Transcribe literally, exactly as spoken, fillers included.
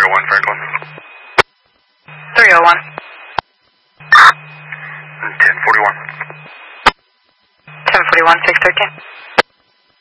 oh one, Franklin. three oh one. ten forty-one. ten forty-one, six thirteen.